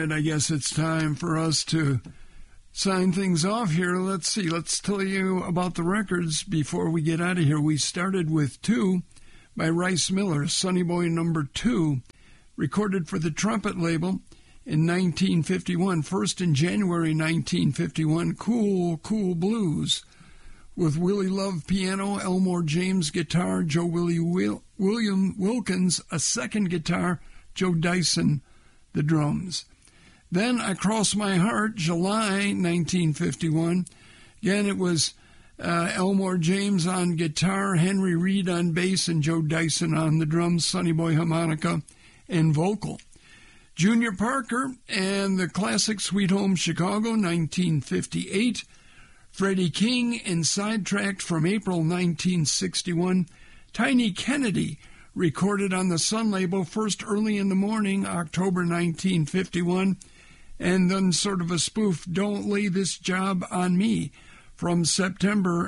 right, I guess it's time for us to sign things off here. Let's see. Let's tell you about the records before we get out of here. We started with Two by Rice Miller, Sonny Boy number 2, recorded for the Trumpet label in 1951. First in January 1951, Cool, Cool Blues, with Willie Love piano, Elmore James guitar, Joe William Wilkins a second guitar, Joe Dyson the drums. Then Across My Heart, July 1951. Again, it was Elmore James on guitar, Henry Reed on bass, and Joe Dyson on the drums, Sonny Boy harmonica and vocal. Junior Parker and the classic Sweet Home Chicago, 1958. Freddie King and Sidetracked from April 1961. Tiny Kennedy, recorded on the Sun label, first Early in the Morning, October 1951. And then sort of a spoof, Don't Lay This Job on Me, from September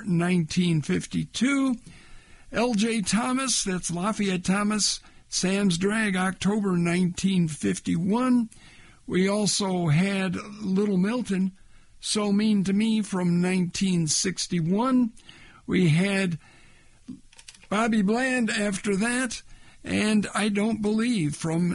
1952. L.J. Thomas, that's Lafayette Thomas, Sam's Drag, October 1951. We also had Little Milton, So Mean to Me, from 1961. We had Bobby Bland after that, and I Don't Believe from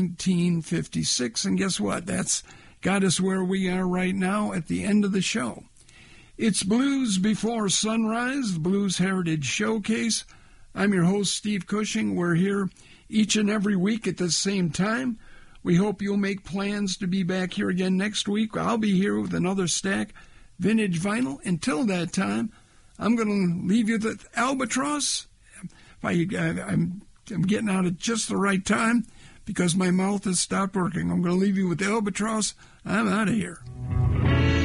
1956. And guess what? That's got us where we are right now at the end of the show. It's Blues Before Sunrise, the Blues Heritage Showcase. I'm your host, Steve Cushing. We're here each and every week at the same time. We hope you'll make plans to be back here again next week. I'll be here with another stack vintage vinyl. Until that time, I'm going to leave you with Albatross. I'm getting out at just the right time because my mouth has stopped working. I'm going to leave you with Albatross. I'm out of here.